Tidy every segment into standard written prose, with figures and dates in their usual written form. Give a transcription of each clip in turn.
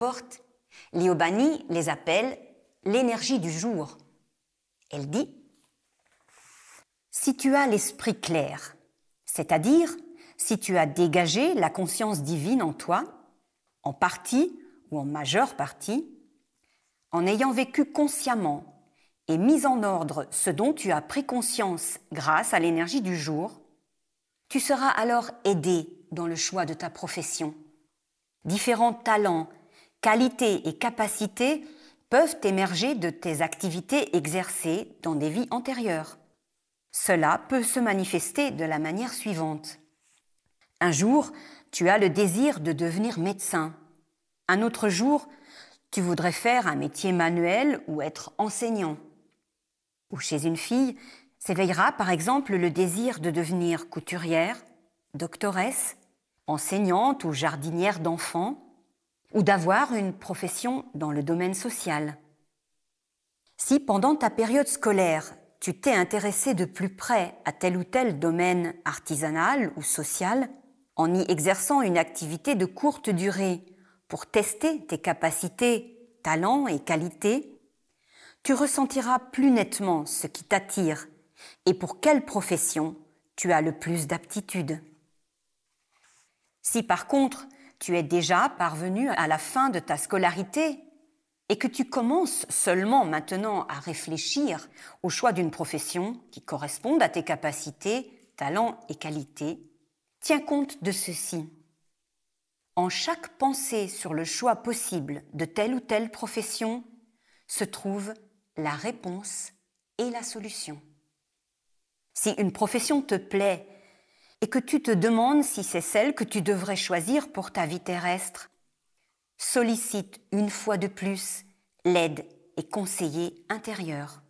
porte, Liobani les appelle l'énergie du jour. Elle dit « Si tu as l'esprit clair, c'est-à-dire si tu as dégagé la conscience divine en toi, en partie ou en majeure partie, en ayant vécu consciemment et mis en ordre ce dont tu as pris conscience grâce à l'énergie du jour, tu seras alors aidé dans le choix de ta profession. Différents talents, qualités et capacités peuvent émerger de tes activités exercées dans des vies antérieures. Cela peut se manifester de la manière suivante. Un jour, tu as le désir de devenir médecin. Un autre jour, tu voudrais faire un métier manuel ou être enseignant. Ou chez une fille, s'éveillera par exemple le désir de devenir couturière, doctoresse, enseignante ou jardinière d'enfants, ou d'avoir une profession dans le domaine social. Si pendant ta période scolaire, tu t'es intéressé de plus près à tel ou tel domaine artisanal ou social, en y exerçant une activité de courte durée pour tester tes capacités, talents et qualités, tu ressentiras plus nettement ce qui t'attire et pour quelle profession tu as le plus d'aptitude. Si par contre, tu es déjà parvenu à la fin de ta scolarité et que tu commences seulement maintenant à réfléchir au choix d'une profession qui corresponde à tes capacités, talents et qualités, tiens compte de ceci. En chaque pensée sur le choix possible de telle ou telle profession se trouve la réponse et la solution. Si une profession te plaît et que tu te demandes si c'est celle que tu devrais choisir pour ta vie terrestre, sollicite une fois de plus l'aide et conseiller intérieur.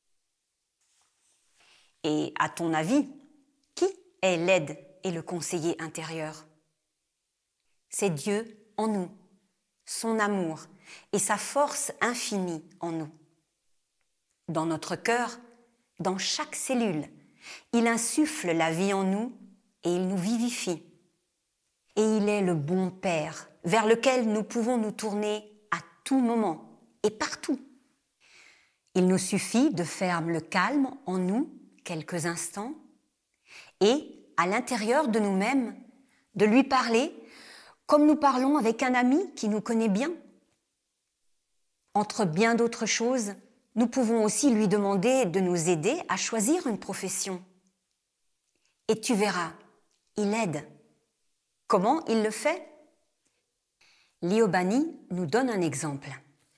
Et à ton avis, qui est l'aide et le conseiller intérieur? C'est Dieu en nous, son amour et sa force infinie en nous. Dans notre cœur, dans chaque cellule, il insuffle la vie en nous et il nous vivifie. Et il est le bon Père vers lequel nous pouvons nous tourner à tout moment et partout. Il nous suffit de faire le calme en nous quelques instants et, à l'intérieur de nous-mêmes, de lui parler comme nous parlons avec un ami qui nous connaît bien. Entre bien d'autres choses, nous pouvons aussi lui demander de nous aider à choisir une profession. Et tu verras, il aide. Comment il le fait? Liobani nous donne un exemple.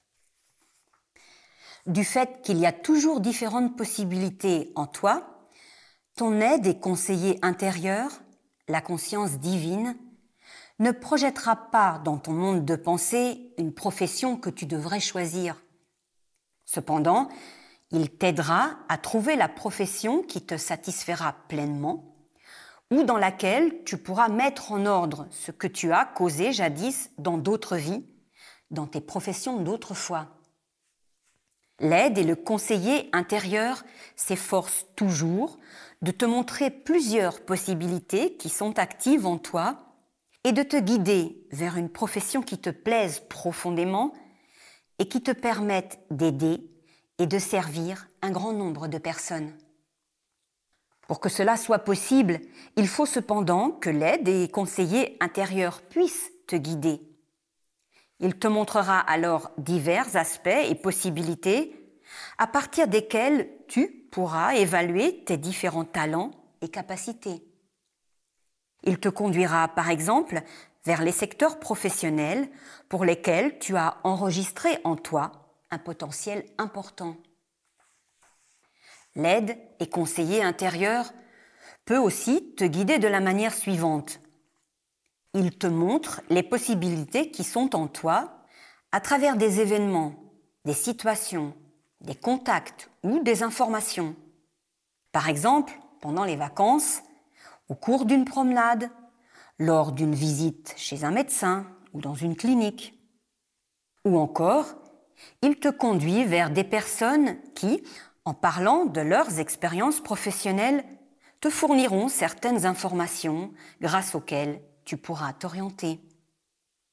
Du fait qu'il y a toujours différentes possibilités en toi, ton aide et conseiller intérieur, la conscience divine, ne projettera pas dans ton monde de pensée une profession que tu devrais choisir. Cependant, il t'aidera à trouver la profession qui te satisfera pleinement ou dans laquelle tu pourras mettre en ordre ce que tu as causé jadis dans d'autres vies, dans tes professions d'autrefois. L'aide et le conseiller intérieur s'efforcent toujours de te montrer plusieurs possibilités qui sont actives en toi et de te guider vers une profession qui te plaise profondément et qui te permette d'aider et de servir un grand nombre de personnes. Pour que cela soit possible, il faut cependant que l'aide et conseiller intérieur puissent te guider. Il te montrera alors divers aspects et possibilités à partir desquels tu pourras évaluer tes différents talents et capacités. Il te conduira par exemple vers les secteurs professionnels pour lesquels tu as enregistré en toi un potentiel important. L'aide et conseiller intérieur peut aussi te guider de la manière suivante. Il te montre les possibilités qui sont en toi à travers des événements, des situations, des contacts ou des informations. Par exemple, pendant les vacances, au cours d'une promenade, lors d'une visite chez un médecin ou dans une clinique. Ou encore, il te conduit vers des personnes qui, en parlant de leurs expériences professionnelles, te fourniront certaines informations grâce auxquelles tu pourras t'orienter.